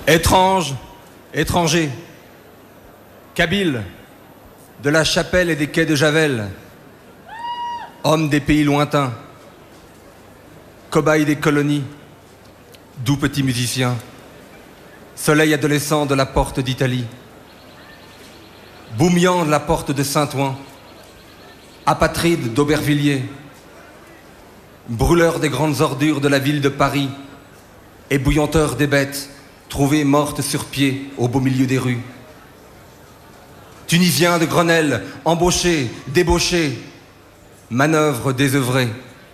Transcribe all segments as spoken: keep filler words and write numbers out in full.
Étrange, étranger, Kabyle, de la chapelle et des quais de Javel, homme des pays lointains, cobaye des colonies, doux petit musicien, soleil adolescent de la porte d'Italie, Boumian de la porte de Saint-Ouen, apatride d'Aubervilliers, brûleur des grandes ordures de la ville de Paris, ébouillanteur des bêtes, trouvées mortes sur pied au beau milieu des rues. Tunisien de Grenelle, embauché, débauché, manœuvre désœuvrée.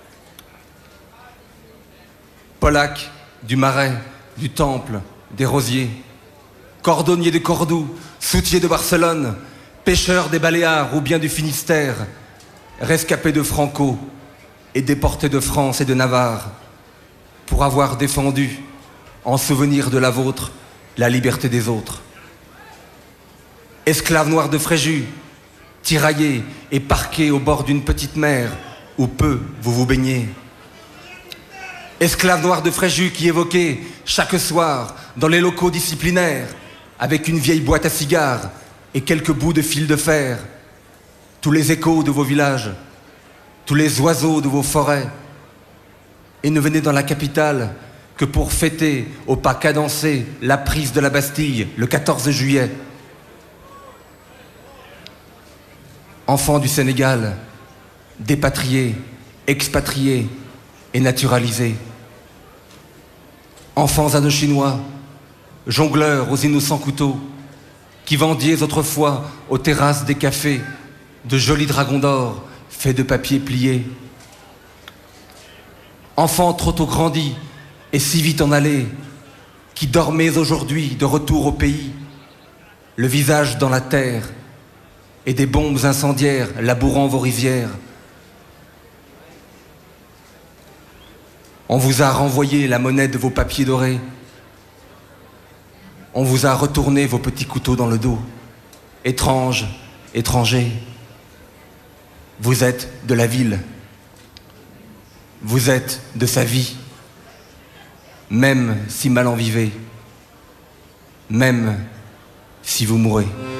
Polac du Marais, du Temple, des Rosiers, cordonnier de Cordoue, soutier de Barcelone, pêcheur des Baléares ou bien du Finistère, rescapé de Franco et déporté de France et de Navarre pour avoir défendu, en souvenir de la vôtre, la liberté des autres. Esclave noir de Fréjus, tiraillé et parqué au bord d'une petite mer où peu vous vous baignez. Esclave noir de Fréjus qui évoquait chaque soir dans les locaux disciplinaires, avec une vieille boîte à cigares et quelques bouts de fil de fer, tous les échos de vos villages, tous les oiseaux de vos forêts, et ne venez dans la capitale que pour fêter au pas cadencé la prise de la Bastille le quatorze juillet. Enfants du Sénégal, dépatriés, expatriés et naturalisés. Enfants indochinois, jongleurs aux innocents couteaux, qui vendiez autrefois aux terrasses des cafés de jolis dragons d'or faits de papier plié. Enfants trop tôt grandis et si vite en allés, qui dormez aujourd'hui de retour au pays, le visage dans la terre et des bombes incendiaires labourant vos rivières. On vous a renvoyé la monnaie de vos papiers dorés. On vous a retourné vos petits couteaux dans le dos. Étrange, étranger, vous êtes de la ville. Vous êtes de sa vie. Même si mal en vivez. Même si vous mourrez.